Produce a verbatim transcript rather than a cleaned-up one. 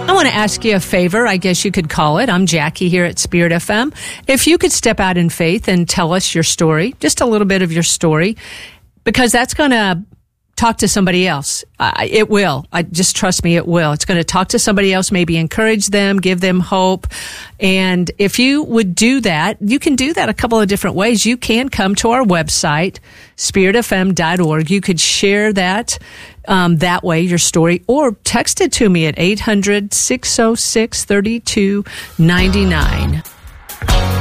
I want to ask you a favor, I guess you could call it. I'm Jackie here at Spirit F M. If you could step out in faith and tell us your story, just a little bit of your story, because that's going to talk to somebody else. Uh, it will. I just trust me, it will. It's going to talk to somebody else, maybe encourage them, give them hope. And if you would do that, you can do that a couple of different ways. You can come to our website, spirit f m dot org. You could share that um, that way, your story, or text it to me at eight hundred, six oh six, three two nine nine.